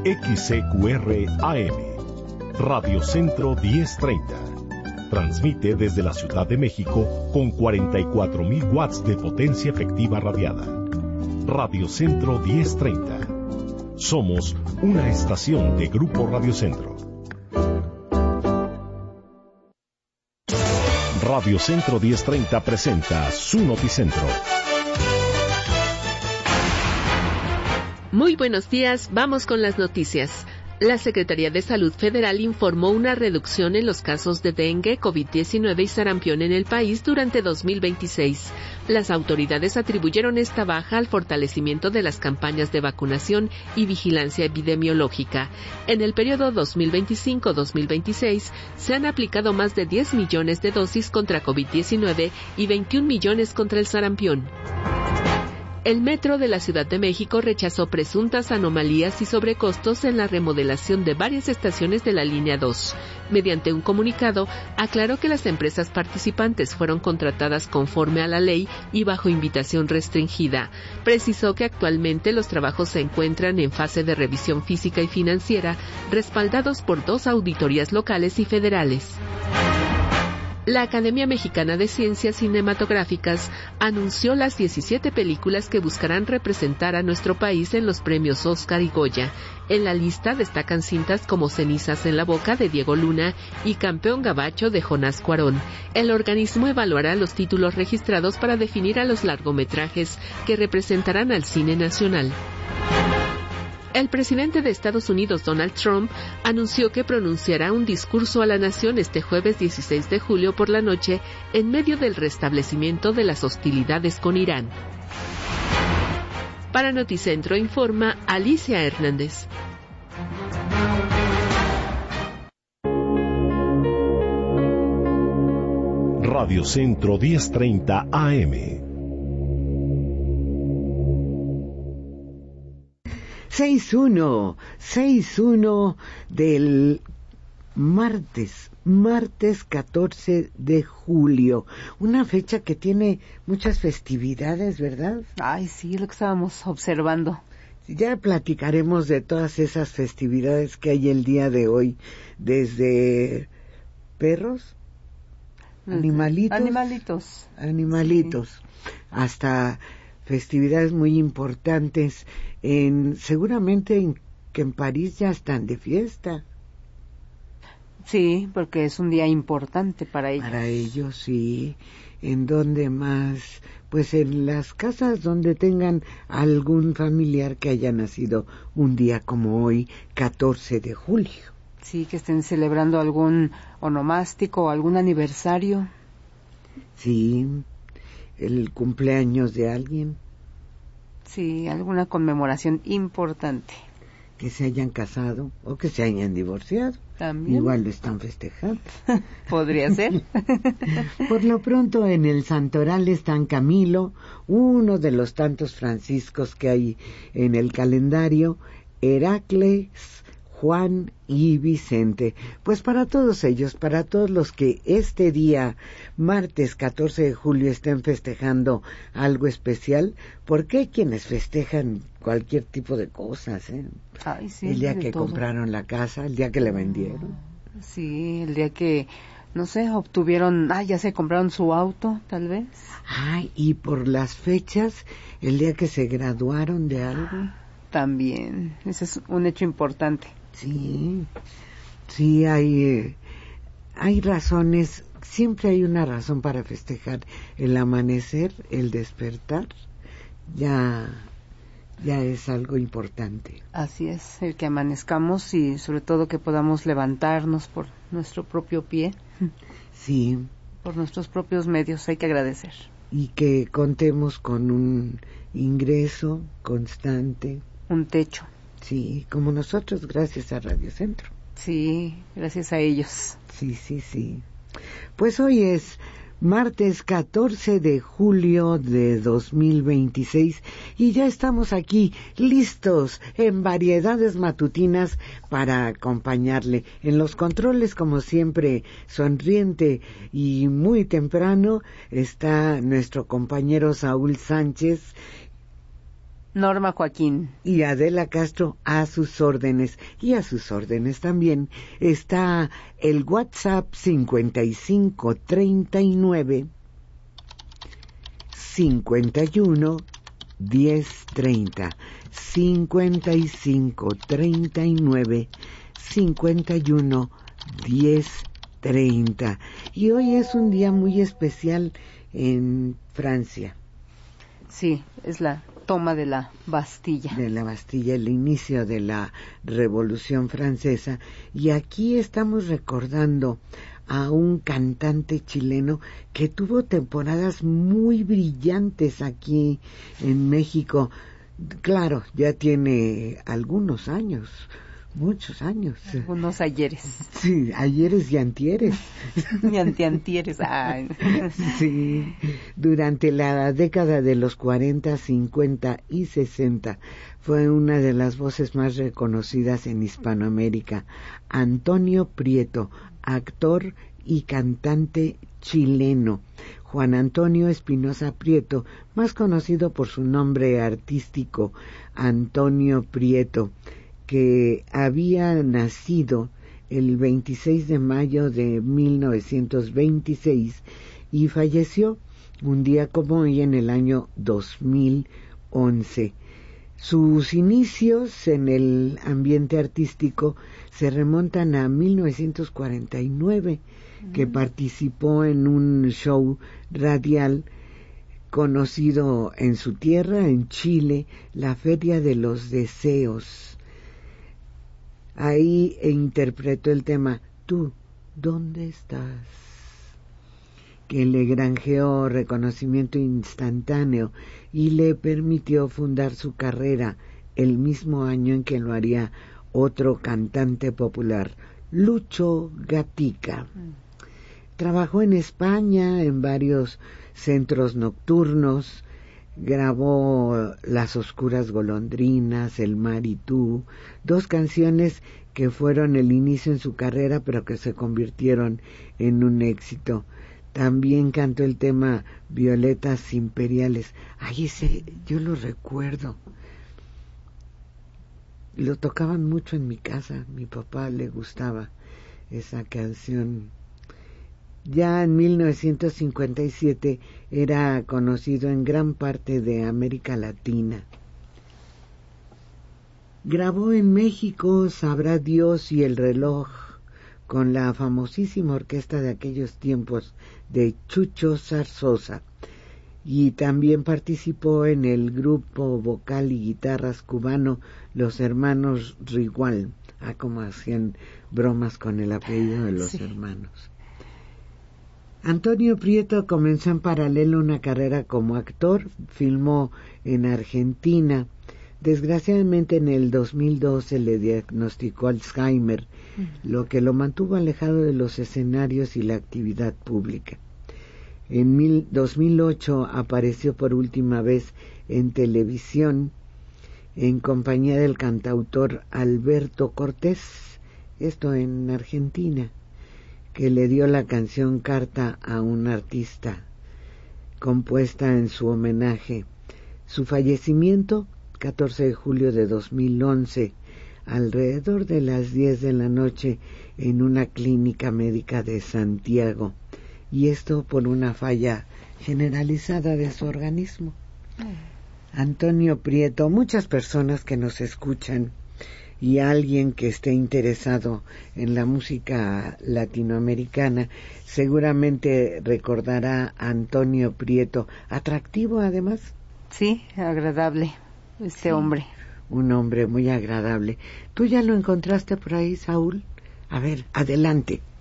XCQR AM, Radio Centro 1030. Transmite desde la Ciudad de México con 44.000 watts de potencia efectiva radiada. Radio Centro 1030. Somos una estación de Grupo Radio Centro. Radio Centro 1030 presenta su Noticentro. Muy buenos días, vamos con las noticias. La Secretaría de Salud Federal informó una reducción en los casos de dengue, COVID-19 y sarampión en el país durante 2026. Las autoridades atribuyeron esta baja al fortalecimiento de las campañas de vacunación y vigilancia epidemiológica. En el periodo 2025-2026 se han aplicado más de 10 millones de dosis contra COVID-19 y 21 millones contra el sarampión. El Metro de la Ciudad de México rechazó presuntas anomalías y sobrecostos en la remodelación de varias estaciones de la línea 2. Mediante un comunicado, aclaró que las empresas participantes fueron contratadas conforme a la ley y bajo invitación restringida. Precisó que actualmente los trabajos se encuentran en fase de revisión física y financiera, respaldados por 2 auditorías locales y federales. La Academia Mexicana de Ciencias Cinematográficas anunció las 17 películas que buscarán representar a nuestro país en los premios Oscar y Goya. En la lista destacan cintas como Cenizas en la boca de Diego Luna y Campeón Gabacho de Jonás Cuarón. El organismo evaluará los títulos registrados para definir a los largometrajes que representarán al cine nacional. El presidente de Estados Unidos, Donald Trump, anunció que pronunciará un discurso a la nación este jueves 16 de julio por la noche en medio del restablecimiento de las hostilidades con Irán. Para Noticentro informa Alicia Hernández. Radio Centro 1030 AM. 6-1 del martes 14 de julio, una fecha que tiene muchas festividades, ¿verdad? Ay, sí, lo que estábamos observando. Ya platicaremos de todas esas festividades que hay el día de hoy, desde perros, animalitos, sí, hasta festividades muy importantes, seguramente que en París ya están de fiesta. Sí, porque es un día importante para ellos. Para ellos, sí. ¿En dónde más? Pues en las casas donde tengan algún familiar que haya nacido un día como hoy, 14 de julio. Sí, que estén celebrando algún onomástico o algún aniversario. Sí, el cumpleaños de alguien. Sí, alguna conmemoración importante. Que se hayan casado o que se hayan divorciado. También. Igual lo están festejando. Podría ser. Por lo pronto en el santoral de San Camilo, uno de los tantos franciscos que hay en el calendario, Heracles, Juan y Vicente. Pues para todos ellos, para todos los que este día, martes 14 de julio, estén festejando algo especial, porque hay quienes festejan cualquier tipo de cosas, ¿eh? Ay, sí, el día que todo. compraron la casa, el día que la vendieron. Sí, el día que, no sé, obtuvieron, ya se compraron su auto, tal vez. Y por las fechas, el día que se graduaron de algo. También, ese es un hecho importante. Sí, hay razones, siempre hay una razón para festejar. El amanecer, el despertar, ya es algo importante. Así es, el que amanezcamos y sobre todo que podamos levantarnos por nuestro propio pie. Sí. Por nuestros propios medios, hay que agradecer. Y que contemos con un ingreso constante. Un techo. Sí, como nosotros, gracias a Radio Centro. Sí, gracias a ellos. Sí. Pues hoy es martes 14 de julio de 2026 y ya estamos aquí listos en Variedades Matutinas para acompañarle. En los controles, como siempre, sonriente y muy temprano, está nuestro compañero Saúl Sánchez. Norma Joaquín. Y Adela Castro a sus órdenes. Y a sus órdenes también está el WhatsApp 5539 51 1030. 5539 51 1030. Y hoy es un día muy especial en Francia. Sí, es la toma de la Bastilla. De la Bastilla, el inicio de la Revolución Francesa. Y aquí estamos recordando a un cantante chileno que tuvo temporadas muy brillantes aquí en México. Claro, ya tiene algunos años, muchos años. Unos ayeres. Sí, ayeres y antieres. Y antiantieres. Ay. Sí, durante la década de los 40, 50 y 60 fue una de las voces más reconocidas en Hispanoamérica. Antonio Prieto, actor y cantante chileno. Juan Antonio Espinosa Prieto, más conocido por su nombre artístico, Antonio Prieto, que había nacido el 26 de mayo de 1926 y falleció un día como hoy en el año 2011. Sus inicios en el ambiente artístico se remontan a 1949, que participó en un show radial conocido en su tierra, en Chile, la Feria de los Deseos. Ahí interpretó el tema "Tú, ¿dónde estás?", que le granjeó reconocimiento instantáneo y le permitió fundar su carrera el mismo año en que lo haría otro cantante popular, Lucho Gatica. Trabajó en España en varios centros nocturnos, grabó Las oscuras golondrinas, El mar y tú, dos canciones que fueron el inicio en su carrera pero que se convirtieron en un éxito. También cantó el tema Violetas Imperiales. Ay, ese yo lo recuerdo. Lo tocaban mucho en mi casa, mi papá le gustaba esa canción. Ya en 1957 era conocido en gran parte de América Latina. Grabó en México Sabrá Dios y El reloj con la famosísima orquesta de aquellos tiempos de Chucho Zarzosa, y también participó en el grupo vocal y guitarras cubano Los Hermanos Rigual. Como hacían bromas con el apellido de los hermanos. Antonio Prieto comenzó en paralelo una carrera como actor, filmó en Argentina. Desgraciadamente en el 2012 le diagnosticó Alzheimer, lo que lo mantuvo alejado de los escenarios y la actividad pública. En 2008 apareció por última vez en televisión en compañía del cantautor Alberto Cortés, esto en Argentina, que le dio la canción Carta a un artista, compuesta en su homenaje. Su fallecimiento, 14 de julio de 2011, alrededor de las 10 de la noche en una clínica médica de Santiago, y esto por una falla generalizada de su organismo. Antonio Prieto, muchas personas que nos escuchan y alguien que esté interesado en la música latinoamericana seguramente recordará a Antonio Prieto, atractivo además. Sí, agradable este hombre. Un hombre muy agradable. ¿Tú ya lo encontraste por ahí, Saúl? A ver, adelante.